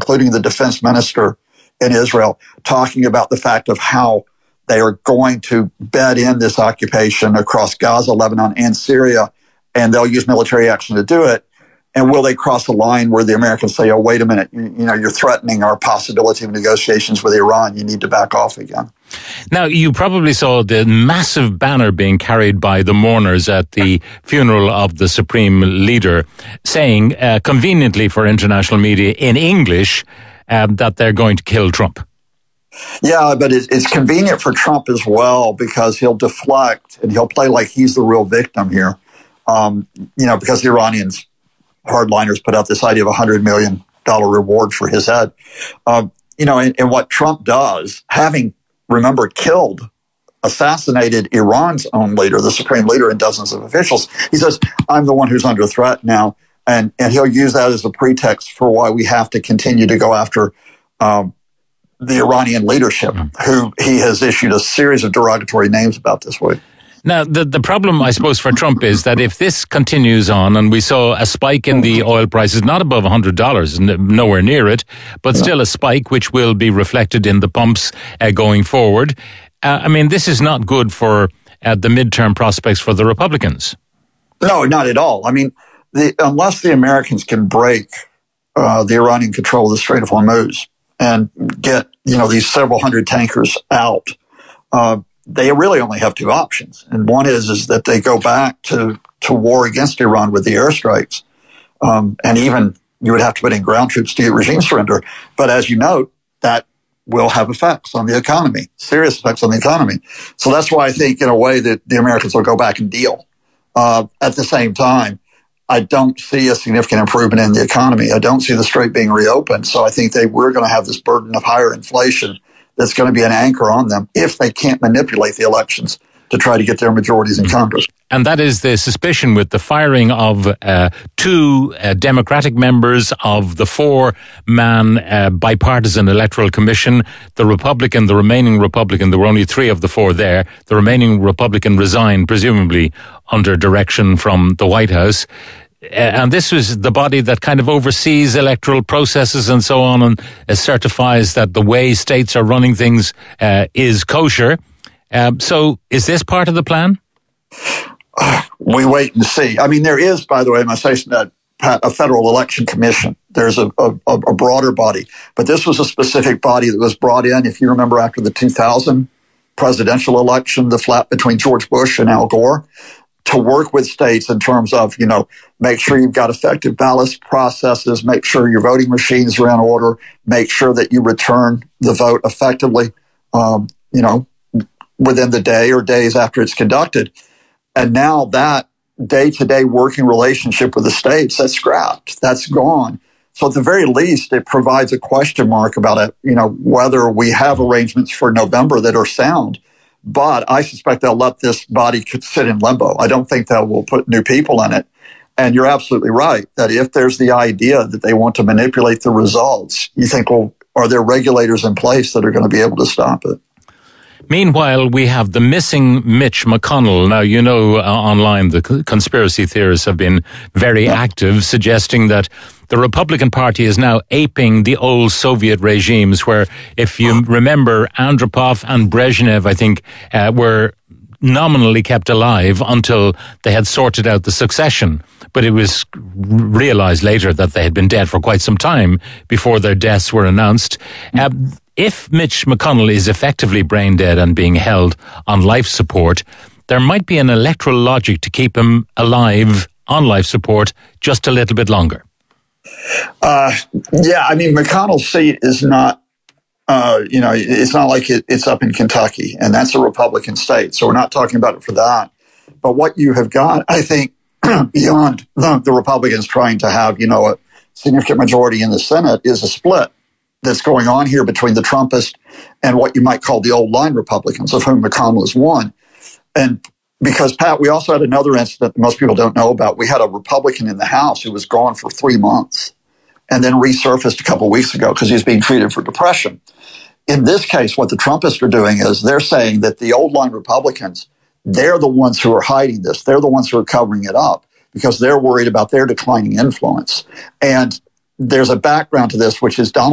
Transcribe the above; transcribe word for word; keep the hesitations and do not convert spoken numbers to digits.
including the defense minister in Israel, talking about the fact of how they are going to bed in this occupation across Gaza, Lebanon, and Syria, and they'll use military action to do it. And will they cross a line where the Americans say, oh, wait a minute, you, you know, you're threatening our possibility of negotiations with Iran. You need to back off again. Now, you probably saw the massive banner being carried by the mourners at the funeral of the Supreme Leader saying, uh, conveniently for international media in English, um, that they're going to kill Trump. Yeah, but it, it's convenient for Trump as well because he'll deflect and he'll play like he's the real victim here. Um, you know, because the Iranians, hardliners, put out this idea of a one hundred million dollars reward for his head. Um, you know, and, and what Trump does, having, remember, killed, assassinated Iran's own leader, the Supreme Leader, and dozens of officials, he says, I'm the one who's under threat now. And, and he'll use that as a pretext for why we have to continue to go after um, the Iranian leadership, who he has issued a series of derogatory names about this week. Now, the, the problem, I suppose, for Trump is that if this continues on, and we saw a spike in the oil prices, not above one hundred dollars, nowhere near it, but still a spike which will be reflected in the pumps uh, going forward. Uh, I mean, this is not good for uh, the midterm prospects for the Republicans. No, not at all. I mean, the, unless the Americans can break uh, the Iranian control of the Strait of Hormuz and get, you know, these several hundred tankers out, uh, they really only have two options. And one is, is that they go back to, to war against Iran with the airstrikes. Um, and even you would have to put in ground troops to get regime surrender. But as you note, that will have effects on the economy, serious effects on the economy. So that's why I think, in a way, that the Americans will go back and deal. Uh, at the same time, I don't see a significant improvement in the economy. I don't see the strait being reopened. So I think they we're going to have this burden of higher inflation that's going to be an anchor on them if they can't manipulate the elections to try to get their majorities in Congress. And that is the suspicion with the firing of uh, two uh, Democratic members of the four-man uh, bipartisan electoral commission. The Republican, the remaining Republican, there were only three of the four there. The remaining Republican resigned, presumably under direction from the White House. And this was the body that kind of oversees electoral processes and so on, and uh, certifies that the way states are running things uh, is kosher. Um, so is this part of the plan? Uh, we wait and see. I mean, there is, by the way, I must say that a federal election commission. There's a, a, a broader body. But this was a specific body that was brought in, if you remember, after the two thousand presidential election, the flap between George Bush and Al Gore, to work with states in terms of, you know, make sure you've got effective ballot processes, make sure your voting machines are in order, make sure that you return the vote effectively, um, you know, within the day or days after it's conducted. And now that day-to-day working relationship with the states, that's scrapped. That's gone. So at the very least, it provides a question mark about it, you know, whether we have arrangements for November that are sound. But I suspect they'll let this body sit in limbo. I don't think that will put new people in it. And you're absolutely right that if there's the idea that they want to manipulate the results, you think, well, are there regulators in place that are going to be able to stop it? Meanwhile, we have the missing Mitch McConnell. Now, you know, uh, online, the c- conspiracy theorists have been very active, suggesting that the Republican Party is now aping the old Soviet regimes, where, if you remember, Andropov and Brezhnev, I think, uh, were nominally kept alive until they had sorted out the succession. But it was realized later that they had been dead for quite some time before their deaths were announced. Uh, if Mitch McConnell is effectively brain dead and being held on life support, there might be an electoral logic to keep him alive on life support just a little bit longer. Uh, yeah, I mean, McConnell's seat is not, uh, you know, it's not like it, it's up in Kentucky, and that's a Republican state. So we're not talking about it for that. But what you have got, I think, beyond the, the Republicans trying to have, you know, a significant majority in the Senate is a split that's going on here between the Trumpists and what you might call the old line Republicans, of whom McConnell is one. And because, Pat, we also had another incident that most people don't know about. We had a Republican in the House who was gone for three months and then resurfaced a couple of weeks ago because he was being treated for depression. In this case, what the Trumpists are doing is they're saying that the old line Republicans, they're the ones who are hiding this. They're the ones who are covering it up because they're worried about their declining influence. And there's a background to this, which is Donald